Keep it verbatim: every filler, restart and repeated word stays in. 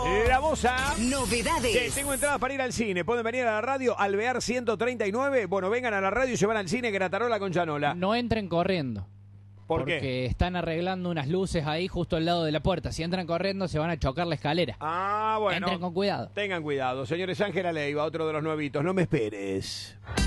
La Bosa. Novedades. Sí, tengo entradas para ir al cine. Pueden venir a la radio, Alvear ciento treinta y nueve. Bueno, vengan a la radio y se van al cine Gratarola con Chanola. No entren corriendo. ¿Por porque qué? están arreglando unas luces ahí justo al lado de la puerta. Si entran corriendo se van a chocar la escalera. Ah, bueno. Entren con cuidado. Tengan cuidado. Señores, Ángela Leiva, otro de los nuevitos. No me esperes.